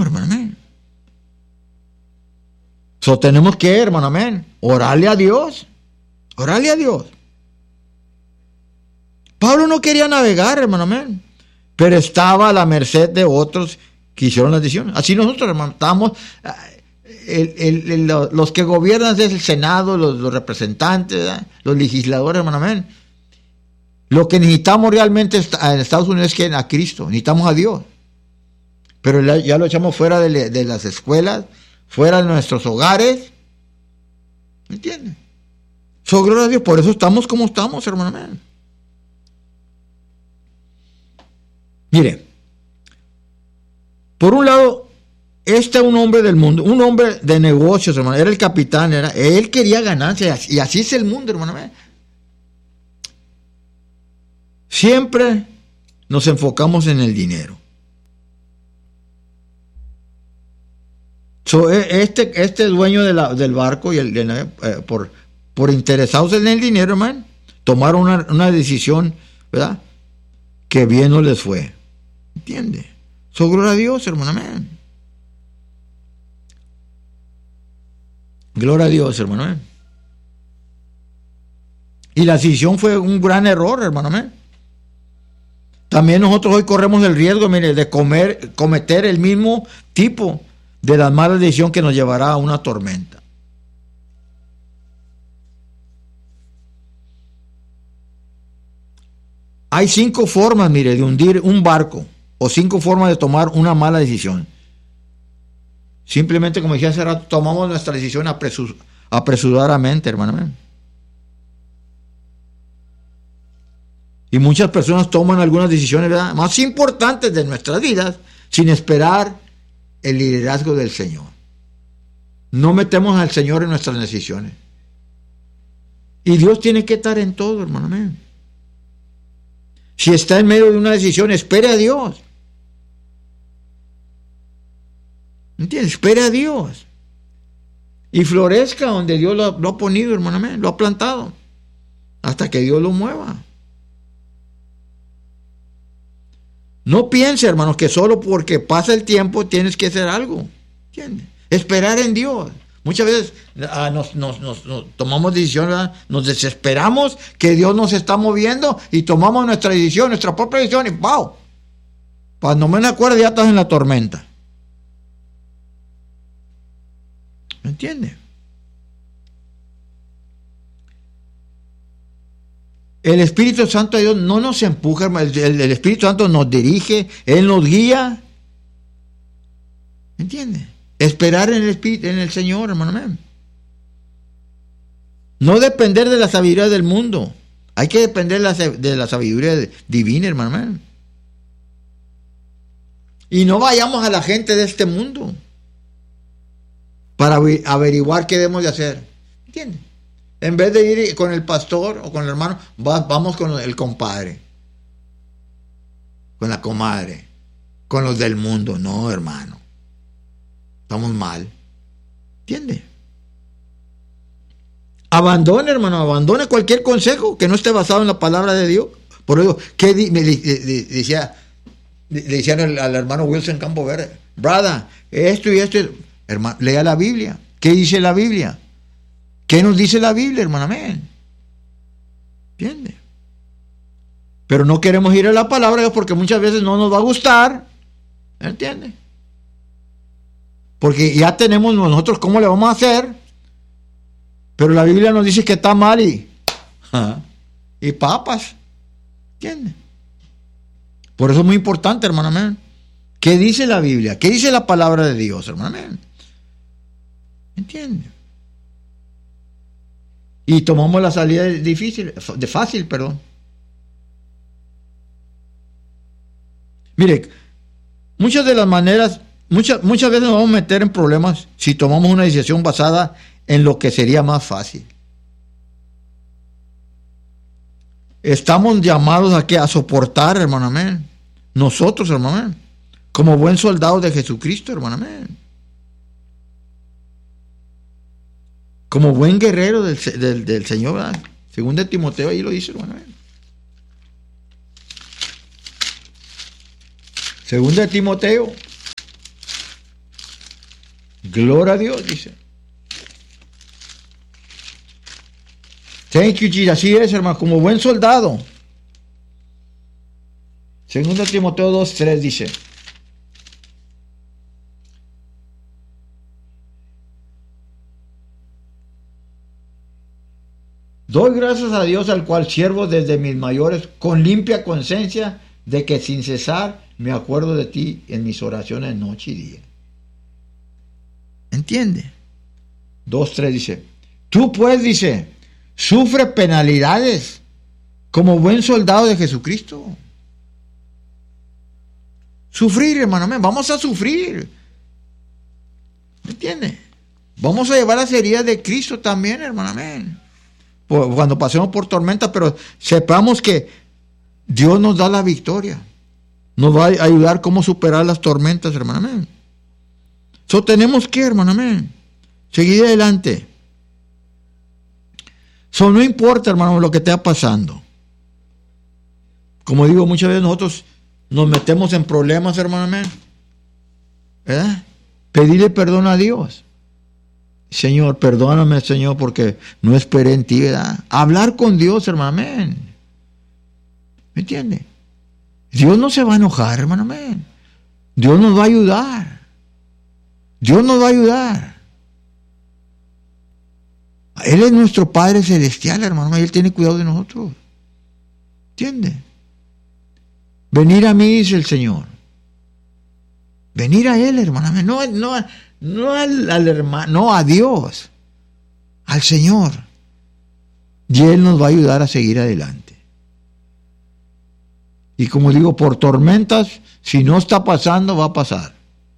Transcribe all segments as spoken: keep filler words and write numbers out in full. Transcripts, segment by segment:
hermano, amén. So, tenemos que, hermano, amén, orarle a Dios. Orarle a Dios. Pablo no quería navegar, hermano, amén, pero estaba a la merced de otros que hicieron las decisiones. Así nosotros, hermano, estamos, el, el, el, los que gobiernan es el Senado, los, los representantes, ¿verdad? Los legisladores, hermano, amén. Lo que necesitamos realmente en Estados Unidos es que a Cristo, necesitamos a Dios. Pero ya lo echamos fuera de, de las escuelas, fuera de nuestros hogares. ¿Me entiendes? So, gloria a Dios, por eso estamos como estamos, hermano, amén. Mire, por un lado, este es un hombre del mundo, un hombre de negocios, hermano, era el capitán, era, él quería ganancia, y así es el mundo, hermano. Siempre nos enfocamos en el dinero. So, este, este dueño de la, del barco, y el, de, eh, por, por interesados en el dinero, hermano, tomaron una, una decisión, ¿verdad?, que bien no les fue. ¿Entiende? So, gloria a Dios, hermano, amén. Gloria a Dios, hermano, amén. Y la decisión fue un gran error, hermano, amén. También nosotros hoy corremos el riesgo, mire, de comer, cometer el mismo tipo de la mala decisión que nos llevará a una tormenta. Hay cinco formas, mire, de hundir un barco, o cinco formas de tomar una mala decisión. Simplemente, como decía hace rato, tomamos nuestra decisión apresur- apresuradamente, hermano. Y muchas personas toman algunas decisiones, ¿verdad?, más importantes de nuestras vidas sin esperar el liderazgo del Señor. No metemos al Señor en nuestras decisiones. Y Dios tiene que estar en todo, hermano. Amén. Si está en medio de una decisión, espere a Dios. ¿Entiendes? Espere a Dios. Y florezca donde Dios lo, lo ha ponido, hermano. Amén. Lo ha plantado. Hasta que Dios lo mueva. No piense, hermanos, que solo porque pasa el tiempo tienes que hacer algo. ¿Entiendes? Esperar en Dios. Muchas veces ah, nos, nos, nos, nos tomamos decisiones, ¿verdad?, nos desesperamos que Dios nos está moviendo y tomamos nuestra decisión, nuestra propia decisión y ¡wow! Cuando me acuerdo ya estás en la tormenta. ¿Me entiendes? El Espíritu Santo de Dios no nos empuja, el, el, el Espíritu Santo nos dirige, Él nos guía. ¿Me entiendes? Esperar en el Espíritu, en el Señor, hermano. No depender de la sabiduría del mundo. Hay que depender de la, de la sabiduría divina, hermano. Y no vayamos a la gente de este mundo para averiguar qué debemos de hacer. ¿Entiendes? En vez de ir con el pastor o con el hermano, va, vamos con el compadre, con la comadre, con los del mundo. No, hermano. Estamos mal. ¿Entiende? Abandone, hermano, abandone cualquier consejo que no esté basado en la palabra de Dios. Por eso, ¿qué di, me, le, le, le, decía, le, le decían al, al hermano Wilson Campo Verde? Brother, esto y esto, hermano, lea la Biblia. ¿Qué dice la Biblia? ¿Qué nos dice la Biblia, hermano? Amén. ¿Entiende? Pero no queremos ir a la palabra de Dios porque muchas veces no nos va a gustar. ¿Entiende? Porque ya tenemos nosotros cómo le vamos a hacer. Pero la Biblia nos dice que está mal y, y papas. ¿Entiende? Por eso es muy importante, hermano. Amén. ¿Qué dice la Biblia? ¿Qué dice la palabra de Dios, hermano? Amén. ¿Entiende? Y tomamos la salida difícil, de fácil, perdón. Mire, muchas de las maneras, muchas, muchas veces nos vamos a meter en problemas si tomamos una decisión basada en lo que sería más fácil. Estamos llamados a ¿qué? A soportar, hermano, amén. Nosotros, hermano, amén. Como buen soldado de Jesucristo, hermano, amén. Como buen guerrero del, del, del Señor, ¿verdad? Según de Timoteo, ahí lo dice, hermano. Según de Timoteo, Gloria a Dios, dice. Thank you, Jesus. Así es, hermano, como buen soldado. Segunda Timoteo dos, tres dice. Doy gracias a Dios, al cual siervo desde mis mayores, con limpia conciencia, de que sin cesar me acuerdo de ti en mis oraciones noche y día. ¿Entiende? dos, tres dice. Tú pues, dice, sufre penalidades como buen soldado de Jesucristo. Sufrir, hermano, vamos a sufrir. ¿Me entiende? Vamos a llevar las heridas de Cristo también, hermano, amén. Cuando pasemos por tormenta, pero sepamos que Dios nos da la victoria. Nos va a ayudar cómo superar las tormentas, hermano, amén. So, tenemos que, hermano, amén, seguir adelante. So, no importa, hermano, lo que esté pasando. Como digo, muchas veces nosotros nos metemos en problemas, hermano, amén. ¿Verdad? Pedirle perdón a Dios. Señor, perdóname, Señor, porque no esperé en ti, ¿verdad? Hablar con Dios, hermano, amén. ¿Me entiende? Dios no se va a enojar, hermano, amén. Dios nos va a ayudar. Dios nos va a ayudar. Él es nuestro Padre Celestial, hermano, y Él tiene cuidado de nosotros. ¿Entiende? Venir a mí, dice el Señor. Venir a Él, hermano, amén. No, no, no al, al hermano, no a Dios, al Señor. Y Él nos va a ayudar a seguir adelante. Y como digo, por tormentas, si no está pasando, va a pasar.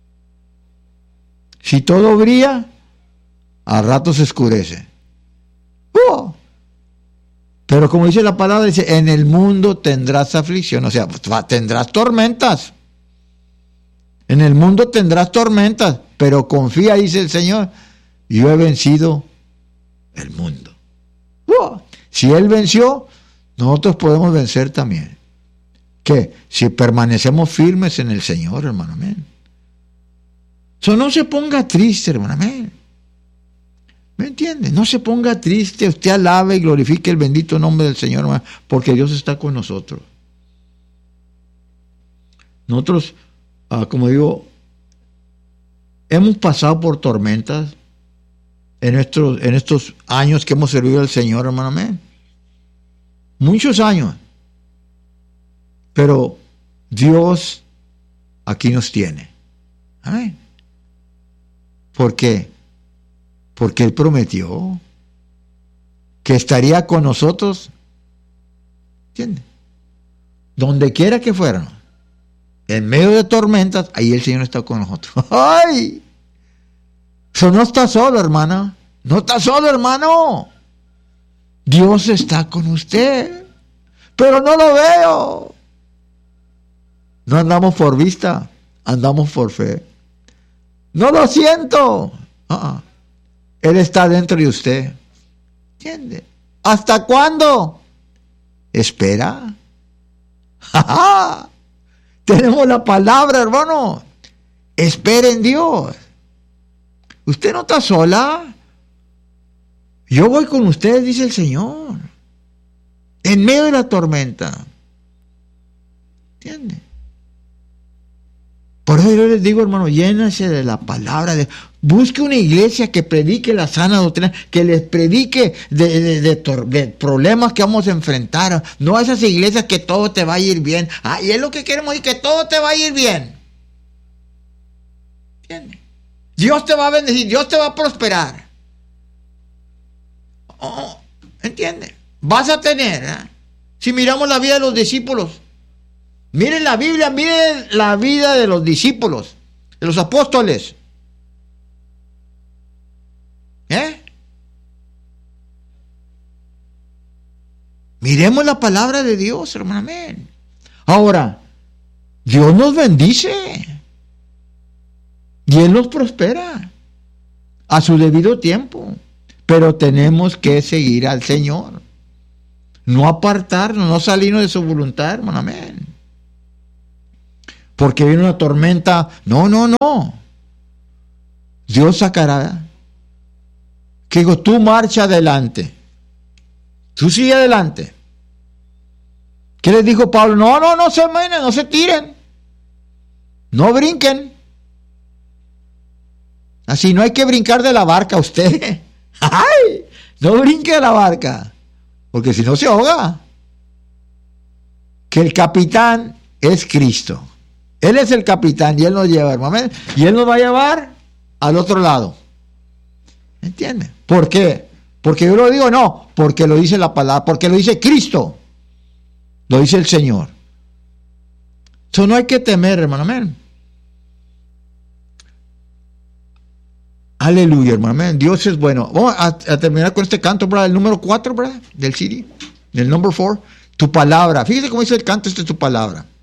Si todo brilla, a rato se oscurece. ¡Oh! Pero como dice la palabra, dice, en el mundo tendrás aflicción, o sea, tendrás tormentas. En el mundo tendrás tormentas, pero confía, dice el Señor, yo he vencido el mundo. ¡Oh! Si Él venció, nosotros podemos vencer también. ¿Qué? Si permanecemos firmes en el Señor, hermano, amén. So, no se ponga triste, hermano, amén. ¿Me entiende? No se ponga triste, usted alabe y glorifique el bendito nombre del Señor, hermano, porque Dios está con nosotros. Nosotros, ah, como digo, hemos pasado por tormentas en estos, en estos años que hemos servido al Señor, hermano, amén. Muchos años. Pero Dios aquí nos tiene. Amén. ¿Por qué? Porque Él prometió que estaría con nosotros. ¿Entiendes? Donde quiera que fuéramos. En medio de tormentas, ahí el Señor está con nosotros. ¡Ay! Eso no está solo, hermana. No está solo, hermano. Dios está con usted. Pero no lo veo. No andamos por vista, andamos por fe. No lo siento. Uh-uh. Él está dentro de usted. ¿Entiende? ¿Hasta cuándo? Espera. Tenemos la palabra, hermano. Espera en Dios. Usted no está sola. Yo voy con usted, dice el Señor. En medio de la tormenta. ¿Entiende? Por eso yo les digo, hermano, llénense de la palabra. De, busque una iglesia que predique la sana doctrina, que les predique de, de, de, de problemas que vamos a enfrentar. No esas iglesias que todo te va a ir bien. Ah, y es lo que queremos decir, que todo te va a ir bien. ¿Entiendes? Dios te va a bendecir, Dios te va a prosperar. Oh, ¿entiendes? Vas a tener, ¿eh? Si miramos la vida de los discípulos, miren la Biblia, miren la vida de los discípulos, de los apóstoles. ¿Eh? Miremos la palabra de Dios, hermano, amén. Ahora, Dios nos bendice y Él nos prospera a su debido tiempo, pero tenemos que seguir al Señor, no apartarnos, no salirnos de su voluntad, hermano, amén. Porque viene una tormenta. No, no, no. Dios sacará. Que digo, tú marcha adelante. Tú sigue adelante. ¿Qué les dijo Pablo? No, no, no se menen, no se tiren. No brinquen. Así no hay que brincar de la barca usted. ¡Ay! No brinque de la barca. Porque si no se ahoga. Que el capitán es Cristo. Él es el capitán y Él nos lleva, hermano. Y Él nos va a llevar al otro lado. ¿Entiende? ¿Por qué? Porque yo lo digo, no. Porque lo dice la palabra. Porque lo dice Cristo. Lo dice el Señor. Eso no hay que temer, hermano. Amén. Aleluya, hermano. Amén. Dios es bueno. Vamos a, a terminar con este canto, ¿verdad? El número cuatro, ¿verdad? Del C D. Del number four. Tu palabra. Fíjese cómo dice el canto, este es tu palabra.